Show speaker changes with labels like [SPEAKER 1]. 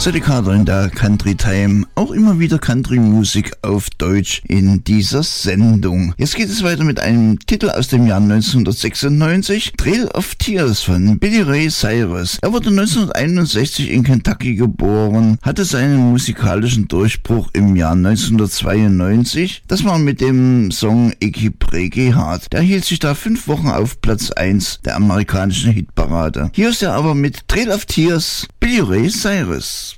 [SPEAKER 1] Sally Carter in der Country Time. Auch immer wieder Country-Musik auf Deutsch in dieser Sendung. Jetzt geht es weiter mit einem Titel aus dem Jahr 1996. Trail of Tears von Billy Ray Cyrus. Er wurde 1961 in Kentucky geboren, hatte seinen musikalischen Durchbruch im Jahr 1992. Das war mit dem Song Icky Breaky Heart. Der hielt sich da 5 Wochen auf Platz 1 der amerikanischen Hitparade. Hier ist er aber mit Trail of Tears, Billy Ray Cyrus.